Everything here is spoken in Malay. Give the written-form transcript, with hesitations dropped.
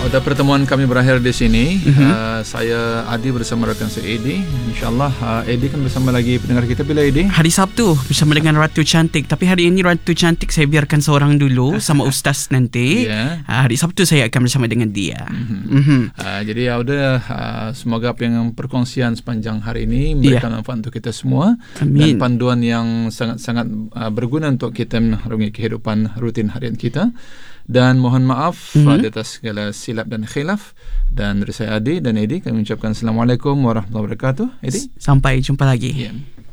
pada pertemuan kami berakhir di sini. Saya Adi bersama rakan saya Edi. InsyaAllah Edi kan bersama lagi pendengar kita bila Edi? Hari Sabtu bersama dengan Ratu Cantik. Tapi hari ini Ratu Cantik saya biarkan seorang dulu sama Ustaz nanti. Hari Sabtu saya akan bersama dengan dia. Jadi semoga apa yang perkongsian sepanjang hari ini memberikan manfaat untuk kita semua. Amin. Dan panduan yang sangat-sangat berguna untuk kita mengarungi kehidupan rutin harian kita. Dan mohon maaf di atas segala silap dan khilaf. Dan dari saya Adi dan Edi, kami ucapkan Assalamualaikum warahmatullahi wabarakatuh. Edi? Sampai jumpa lagi.